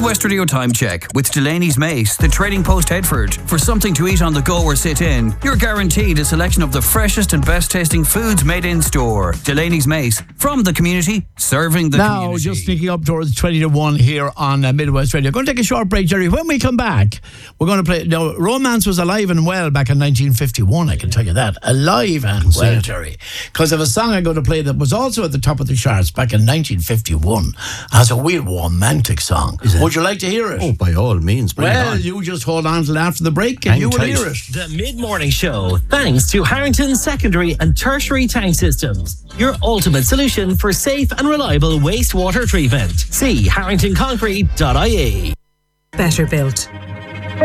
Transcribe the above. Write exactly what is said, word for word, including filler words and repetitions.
Midwest Radio Time Check with Delaney's Mace, the Trading Post Headford. For something to eat on the go or sit in, you're guaranteed a selection of the freshest and best tasting foods made in store. Delaney's Mace, from the community, serving the now, community. Now, just sneaking up towards twenty to one here on uh, Midwest Radio. Going to take a short break, Jerry. When we come back, we're going to play. Now, Romance was alive and well back in nineteen fifty-one, I can tell you that. Alive and well, Jerry. Because of a song I'm going to play that was also at the top of the charts back in nineteen fifty-one as a real romantic song. Would you like to hear it? Oh, by all means. Bring well, it on. you just hold on till after the break and Hang you will tight. hear it. The Mid-Morning Show, thanks to Harrington Secondary and Tertiary Tank Systems, your ultimate solution for safe and reliable wastewater treatment. See harrington concrete dot I E. Better built.